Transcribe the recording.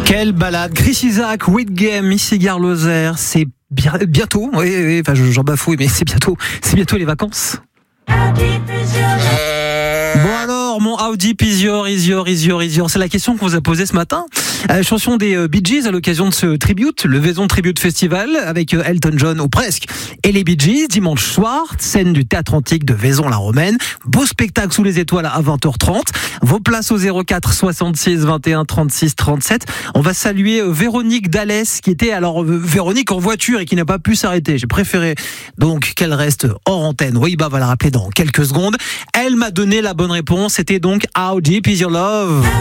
Quelle balade. Chris Isaak, Whitgame, Missy Garloser, c'est bientôt. Oui, enfin j'en bafouille, mais c'est bientôt les vacances. Bon alors, mon How Deep is your, c'est la question qu'on vous a posée ce matin. Chanson des Bee Gees à l'occasion de ce tribute, le Vaison Tribute Festival avec Elton John ou presque. Et les Bee Gees, dimanche soir, scène du Théâtre Antique de Vaison-la-Romaine. Beau spectacle sous les étoiles à 20h30. Vos places au 04 66 21 36 37. On va saluer Véronique Dallès qui était Véronique en voiture et qui n'a pas pu s'arrêter. J'ai préféré donc qu'elle reste hors antenne. Oui, va la rappeler dans quelques secondes. Elle m'a donné la bonne réponse. C'était donc How Deep is your love?